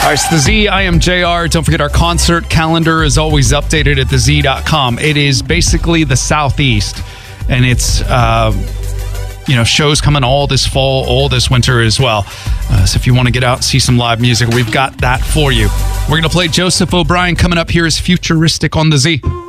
All right, it's the Z. I am JR. Don't forget our concert calendar is always updated at thez.com. It is basically the Southeast, and it's shows coming all this fall, all this winter as well. So if you want to get out and see some live music, we've got that for you. We're going to play Joseph O'Brien coming up here is Futuristic on the Z.